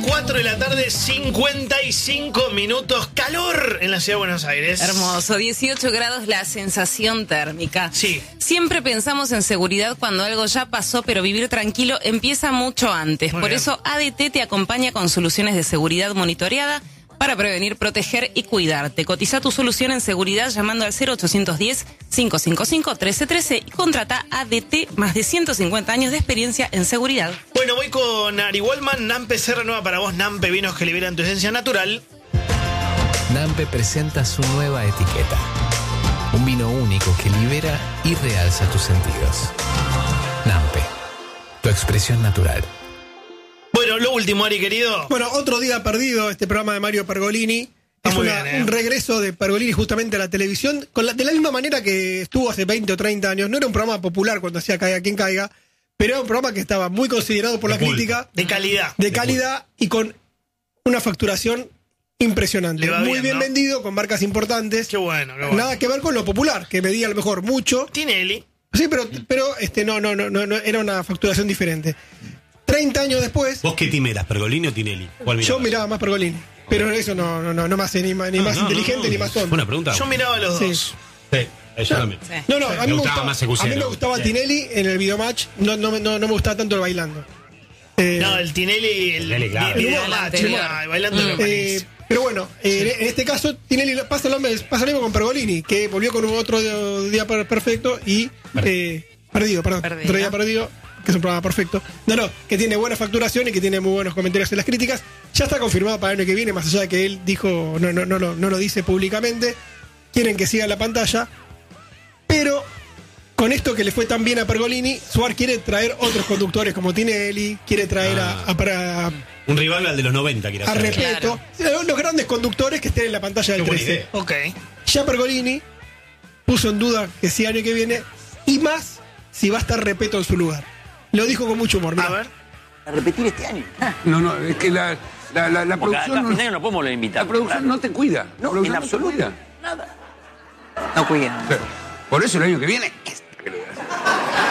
4 de la tarde, 55 minutos. Calor en la ciudad de Buenos Aires. Hermoso, 18 grados la sensación térmica. Sí. Siempre pensamos en seguridad cuando algo ya pasó, pero vivir tranquilo empieza mucho antes. Muy Por bien. eso ADT te acompaña con soluciones de seguridad monitoreada para prevenir, proteger y cuidarte. Cotiza tu solución en seguridad llamando al 0810-555-1313 y contrata ADT, más de 150 años de experiencia en seguridad. Bueno, voy con Ari Wallman. Nampe se renueva para vos. Nampe, vinos que liberan tu esencia natural. Nampe presenta su nueva etiqueta. Un vino único que libera y realza tus sentidos. Nampe, tu expresión natural. Bueno, lo último, Ari, querido. Bueno, otro día perdido, este programa de Mario Pergolini. Es muy bien, un regreso de Pergolini justamente a la televisión, de la misma manera que estuvo hace 20 o 30 años. No era un programa popular cuando hacía Caiga quien caiga, pero era un programa que estaba muy considerado por la crítica. De calidad. De calidad y con una facturación impresionante. Le va Muy bien, bien ¿no? vendido, con marcas importantes. Qué bueno, qué bueno. Nada que ver con lo popular, que medía a lo mejor mucho. Tinelli. Sí, pero no, era una facturación diferente. 30 años después, ¿Vos qué team eras, Pergolini o Tinelli? ¿Cuál yo mirabas? miraba más Pergolini. Pero eso no me hace ni más inteligente ni más tonto. Buena pregunta. Yo miraba a los Sí. dos. Sí, yo también. Sí. No, a mí me gustaba más Secuceno. A mí me gustaba Sí. Tinelli en el videomatch, no me gustaba tanto el bailando. No, el Tinelli, el Tinelli, claro. video El match, anterior. bailando lo buenísimo. Pero bueno, en este caso, Tinelli pasa lo mismo con Pergolini, que volvió con un otro día perfecto y perdido. Otro día perdido, que es un programa perfecto. Que tiene buena facturación y que tiene muy buenos comentarios en las críticas. Ya está confirmado para el año que viene, más allá de que él dijo, no lo dice públicamente. Quieren que siga en la pantalla. Pero con esto que le fue tan bien a Pergolini, Suar quiere traer otros conductores como Tinelli, quiere traer Un rival al de los 90, quiero a Repetto, los grandes conductores que estén en la pantalla del Qué buena 13. idea. Ok. Ya Pergolini puso en duda que si año que viene, y más si va a estar Repetto en su lugar. Lo dijo con mucho humor. A mirá. ver. A repetir este año. No, es que la Porque producción, a fin de año no podemos invitar. la producción no te cuida. La No, producción en no te absoluto. cuida. Nada. No cuidan. Pero, por eso el año que viene